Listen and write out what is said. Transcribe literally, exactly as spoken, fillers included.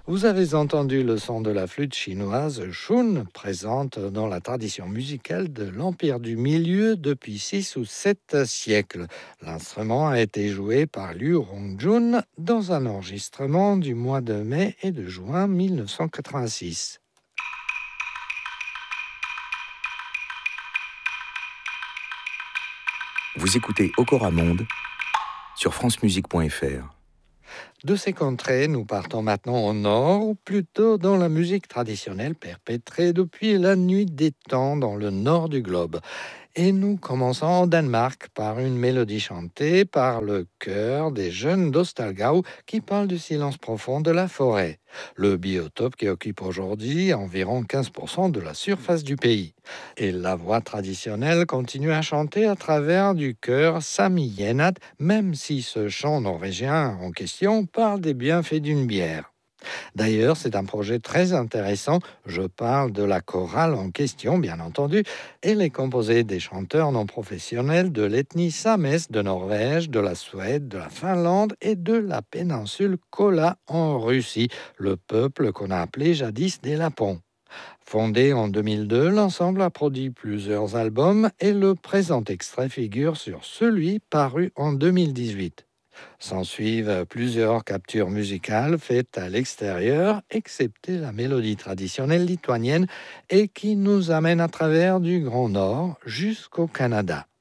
Vous avez entendu le son de la flûte chinoise Shun, présente dans la tradition musicale de l'Empire du Milieu depuis six ou sept siècles. L'instrument a été joué par Liu Rongjun dans un enregistrement du mois de mai et de juin mille neuf cent quatre-vingt-six. Vous écoutez Okora Monde sur francemusique point f r. De ces contrées, nous partons maintenant au nord, ou plutôt dans la musique traditionnelle perpétrée depuis la nuit des temps dans le nord du globe. Et nous commençons au Danemark par une mélodie chantée par le chœur des jeunes d'Ostalgau qui parle du silence profond de la forêt, le biotope qui occupe aujourd'hui environ quinze pour cent de la surface du pays. Et la voix traditionnelle continue à chanter à travers du chœur Sami Yenat, même si ce chant norvégien en question parle des bienfaits d'une bière. D'ailleurs, c'est un projet très intéressant. Je parle de la chorale en question, bien entendu. Elle est composée des chanteurs non professionnels de l'ethnie Sames de Norvège, de la Suède, de la Finlande et de la péninsule Kola en Russie, le peuple qu'on a appelé jadis des Lapons. Fondé en deux mille deux, l'ensemble a produit plusieurs albums et le présent extrait figure sur celui paru en deux mille dix-huit. S'ensuivent plusieurs captures musicales faites à l'extérieur, excepté la mélodie traditionnelle lituanienne, et qui nous amène à travers du Grand Nord jusqu'au Canada.